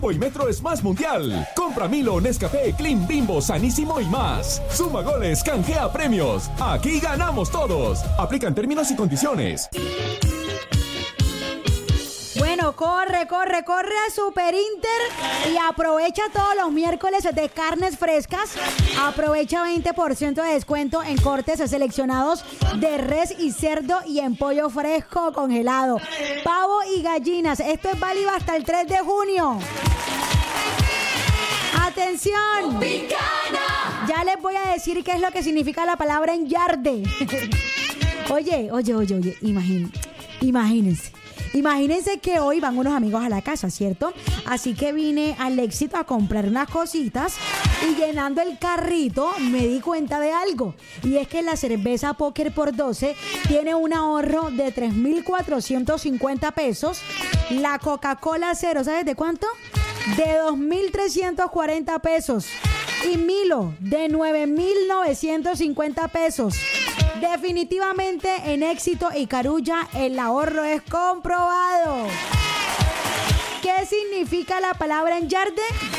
Hoy Metro es más mundial. Compra Milo, Nescafé, Clean, Bimbo, Sanísimo y más. Suma goles, canjea premios. Aquí ganamos todos. Aplican términos y condiciones. Bueno, corre a Super Inter y aprovecha todos los miércoles de carnes frescas. Aprovecha 20% de descuento en cortes seleccionados de res y cerdo y en pollo fresco congelado, pavo y gallinas. Esto es válido hasta el 3 de junio. ¡Atención! ¡Picana! Ya les voy a decir qué es lo que significa la palabra en yarde. Oye, Imagínense que hoy van unos amigos a la casa, ¿cierto? Así que vine al Éxito a comprar unas cositas y llenando el carrito me di cuenta de algo. Y es que la cerveza Póker por 12 tiene un ahorro de 3,450 pesos. La Coca-Cola Cero, ¿sabes de cuánto? De 2,340 pesos. Y Milo de 9,950 pesos. Definitivamente en Éxito y Carulla el ahorro es comprobado. ¿Qué significa la palabra en yarde?